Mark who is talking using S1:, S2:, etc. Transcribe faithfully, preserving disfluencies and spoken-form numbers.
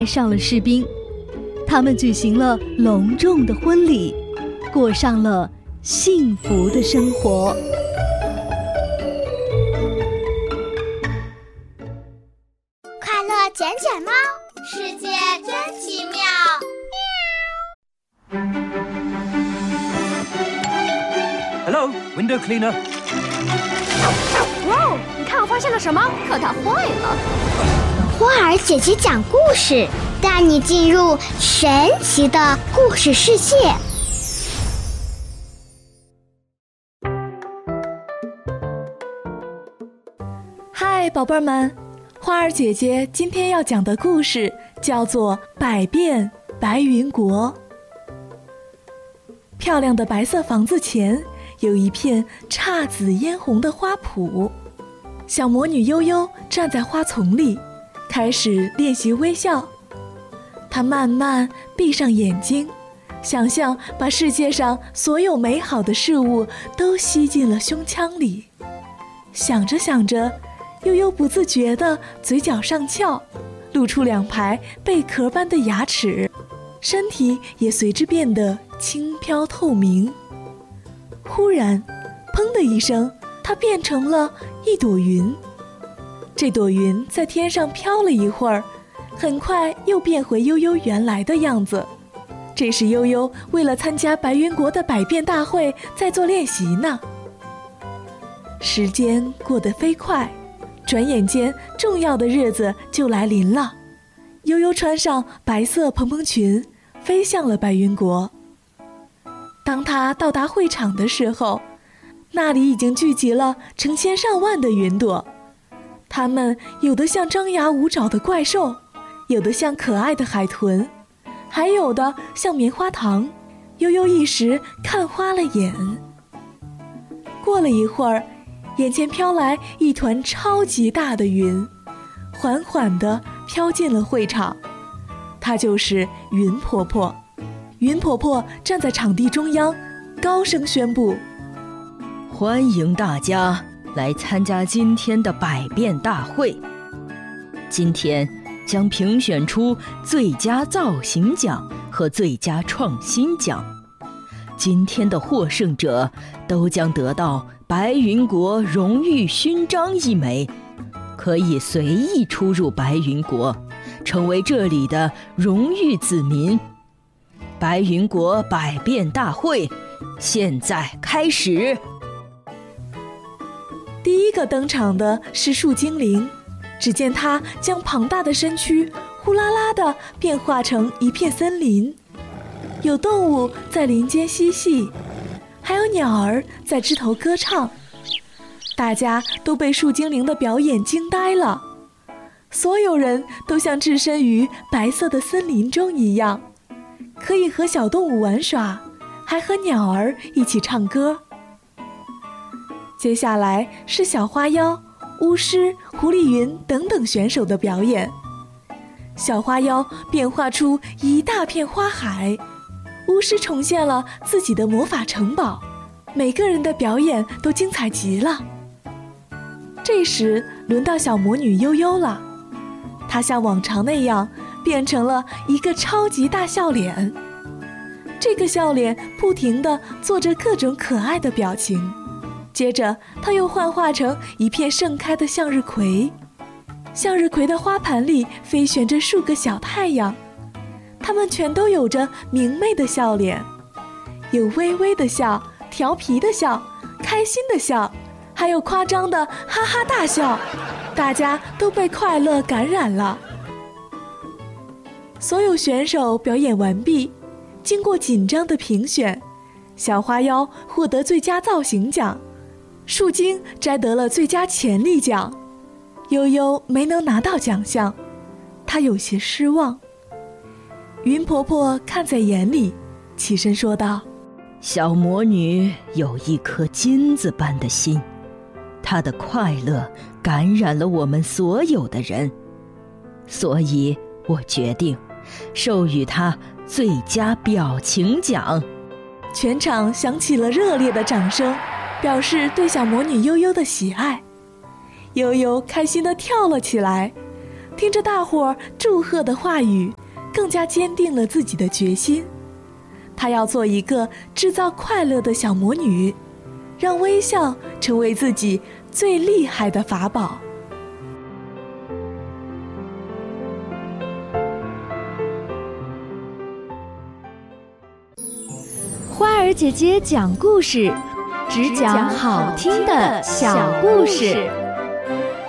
S1: 上了士兵，他们举行了隆重的婚礼，过上了幸福的生活。
S2: 快乐捡捡猫，世界真奇妙。
S3: Hello, window cleaner.
S4: 哇，你看我发现了什么？可它坏了。
S2: 花儿姐姐讲故事，带你进入神奇的故事世界。
S5: 嗨，宝贝儿们，花儿姐姐今天要讲的故事叫做《百变白云国》。漂亮的白色房子前有一片姹紫嫣红的花圃，小魔女悠悠站在花丛里，开始练习微笑。她慢慢闭上眼睛，想象把世界上所有美好的事物都吸进了胸腔里。想着想着，悠悠不自觉地嘴角上翘，露出两排贝壳般的牙齿，身体也随之变得轻飘透明。忽然，砰的一声，它变成了一朵云。这朵云在天上飘了一会儿，很快又变回悠悠原来的样子。这时悠悠为了参加白云国的百变大会在做练习呢。时间过得飞快，转眼间重要的日子就来临了。悠悠穿上白色蓬蓬裙，飞向了白云国。当她到达会场的时候，那里已经聚集了成千上万的云朵，它们有的像张牙舞爪的怪兽，有的像可爱的海豚，还有的像棉花糖。悠悠一时看花了眼。过了一会儿，眼前飘来一团超级大的云，缓缓地飘进了会场。她就是云婆婆。云婆婆站在场地中央，高声宣布：
S6: 欢迎大家来参加今天的百变大会。今天将评选出最佳造型奖和最佳创新奖。今天的获胜者都将得到白云国荣誉勋章一枚，可以随意出入白云国，成为这里的荣誉子民。白云国百变大会现在开始。
S5: 第一个登场的是树精灵，只见它将庞大的身躯呼啦啦地变化成一片森林，有动物在林间嬉戏，还有鸟儿在枝头歌唱。大家都被树精灵的表演惊呆了，所有人都像置身于白色的森林中一样，可以和小动物玩耍，还和鸟儿一起唱歌。接下来是小花妖、巫师、狐狸云等等选手的表演。小花妖变化出一大片花海，巫师重现了自己的魔法城堡，每个人的表演都精彩极了。这时轮到小魔女悠悠了，她像往常那样变成了一个超级大笑脸，这个笑脸不停地做着各种可爱的表情。接着它又幻化成一片盛开的向日葵，向日葵的花盘里飞旋着数个小太阳，它们全都有着明媚的笑脸，有微微的笑，调皮的笑，开心的笑，还有夸张的哈哈大笑，大家都被快乐感染了。所有选手表演完毕，经过紧张的评选，小花妖获得最佳造型奖，树精摘得了最佳潜力奖。悠悠没能拿到奖项，她有些失望。云婆婆看在眼里，起身说道：
S6: 小魔女有一颗金子般的心，她的快乐感染了我们所有的人，所以我决定授予她最佳表情奖。
S5: 全场响起了热烈的掌声，表示对小魔女悠悠的喜爱。悠悠开心地跳了起来， 听着大伙儿祝贺的话语，更加坚定了自己的决心。她要做一个制造快乐的小魔女，让微笑成为自己最厉害的法宝。
S1: 花儿姐姐讲故事，只讲好听的小故事。